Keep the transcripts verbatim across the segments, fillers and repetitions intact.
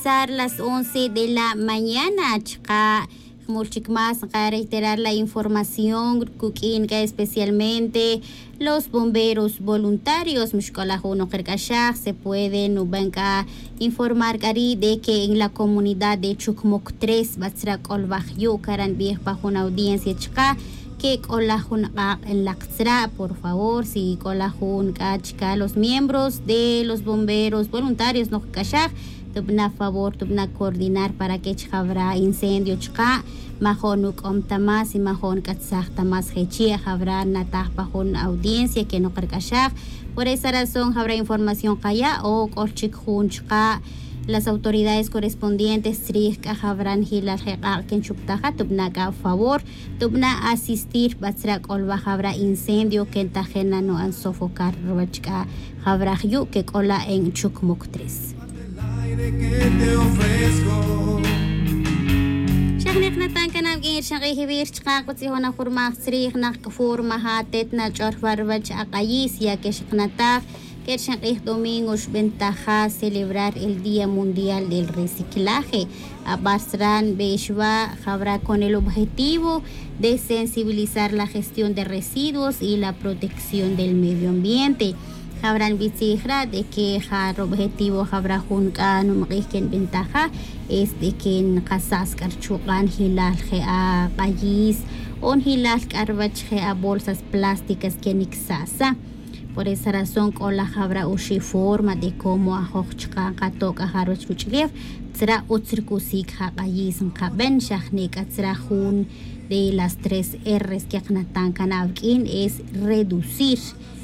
Las once de la mañana, chica. Muchas más para reiterar la información que especialmente los bomberos voluntarios se pueden informar de que en la comunidad de Chucmoc tres bajo una audiencia chica que en la por favor si los miembros de los bomberos voluntarios no cachar tubna favor tubna coordinar para que habrá incendio chica mahonuk om tamas y mahon katsah tamas hechi habrá natah bajo audiencia que no carcachar. Por esa razón habrá información kaya o korchik hun chica las autoridades correspondientes trika habrán hilal heqaq ken chuktaja tubna a favor tubna asistir batsrak olba habrá incendio que tajena no an sofocar robachka habrá yu que cola en Chucmoc tres. شغلك نتانكنا بغير شغيه بير شقاقتي هنا خرما سريخ نق فورما هاتتنا جرفر وجه أقايس يا كشقنتا que el domingo ventaja celebrar el Día Mundial del Reciclaje. Abastran Beshwa habrá con el objetivo de sensibilizar la gestión de residuos y la protección del medio ambiente. Habrán visigra de que el objetivo habrá juncan que ventaja es de que en casas carchugan hilal a país o hilal carbach a bolsas plásticas que nixasa. Por esa razón, con la habrá ushi forma de cómo a hochka katok a haroch ruchlev, será utsirkusik haqayis kaben shahnik atzra hun de las tres R's que aknatan kanavkin es reducir.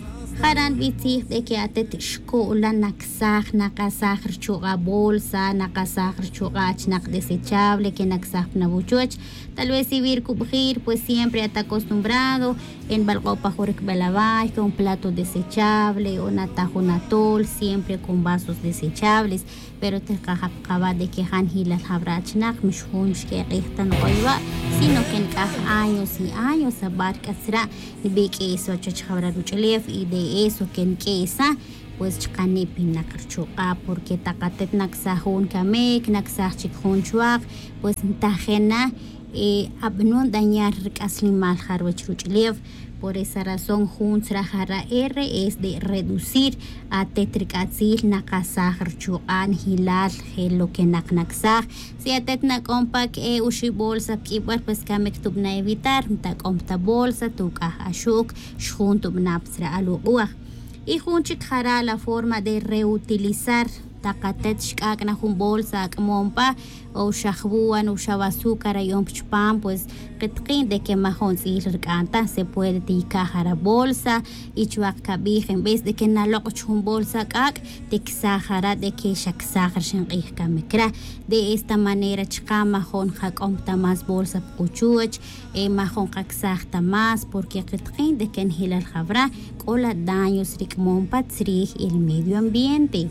Haran bitzig de que atet shkola naksaj nakasaj chuga bolsa nakasaj chugach nak desechable que naksaj nabuchoch. Tal vez vivir cubrir pues siempre está acostumbrado en balgopa jorek balabay con plato desechable o natajo natol siempre con vasos desechables, pero te acaba de que han hilal habrachnak mishunch que restan oiva sino que en cada años y años abarca será de que eso chachabra ruchelev y de eso que en que esa pues chkani pinakarchuqa porque takatet naksahun kamek naksah chikhun chuaq pues tajena eh, abnon dañar aslimal harwechruchlev. Por esa razón juntra jara R es de reducir a tetricatzil nakasah chuan hilal lo que naknaksah si atet nakompak e ushi bolsa kibar pues kamek tubna evitar ta komta bolsa tuka ashuk shun tubna psra aluwa y junchik jara la forma de reutilizar takatet shkakna jun bolsa kmompa o shahbuan o shabazúcar y pam pues qitqin de que mahon sirkanta se puede tikajara bolsa y chuak kabij en vez de que naloq chun bolsa kak tiksajara de que shaksajar shinqih kamekra de esta manera chqa mahon jakomta más bolsa puchuch e mahon qaksajta más porque qitqin de que en hilal jabra kola daños rikmompa tsrih el medio ambiente.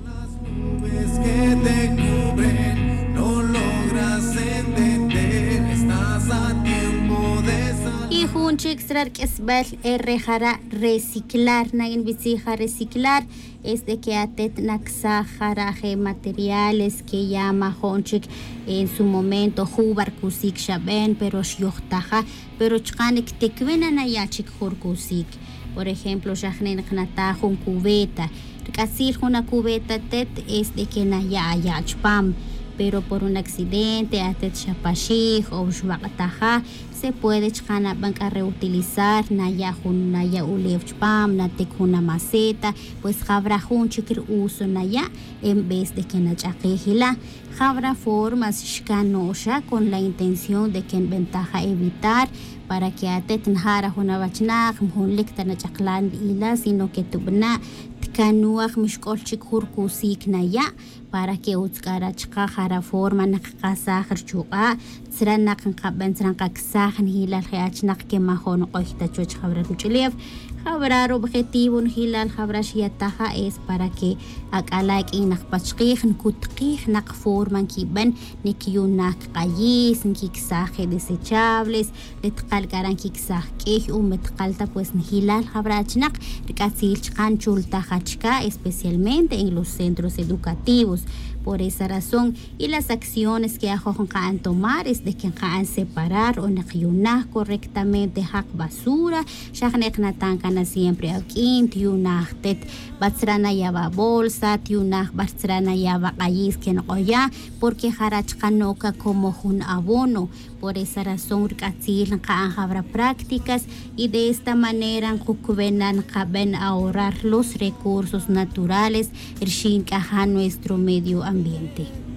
Nubes que te cubren, no logras entender, estás a tiempo de salir. Y junchik srar kesbal errejara reciclar, nain bisija reciclar, es de que atet naksajaraje materiales que llama junchik en su momento jubar kusik shaben, pero shyohtaja, pero chkanik tekvena na yachik jurkusik. Por ejemplo, shahnen knatajo un cubeta. Casi una cubeta tet es de que na ya ya chpam, pero por un accidente atet chapashih o shwaqtaja se puede chana banca reutilizar na ya hun na ya ulev chpam na tek una maceta pues habrá hun chikir uso na ya en vez de que na chaqehila habrá formas shkanosha con la intención de que en ventaja evitar para que atet nhara huna bachna hun lekta na chaqlan ila sino que tubna kanuach mishkolchik hurkusik na ya para que utskara chqa jara forma nakqasajr chuqa tsran naqan tsran qaksajan hilal khiachnak que mahon qohta choch khabra ruchlev Habrar objetivo hilal habrash yataha es para que akalak inak pachqih nkutqih nak forman kiban nikyunak qayis nkiksaje desechables letqalgaran kiksaj kih umetqalta pues hilal habrachnak rikatsil chqan chultajachka especialmente en los centros educativos. Por esa razón, y las acciones que ajojan tomar es de que han separar o naqyunah correctamente haq basura, shaqneqnatankana siempre alquin, tiunahtet, batsrana yaba bolsa, tiunah batsrana yaba qayis que no ya, porque harachkanoka como un abono. Por esa razón, rkatzil habrá prácticas y de esta manera kukubenan caben ahorrar los recursos naturales, irshin nuestro medio ambiente.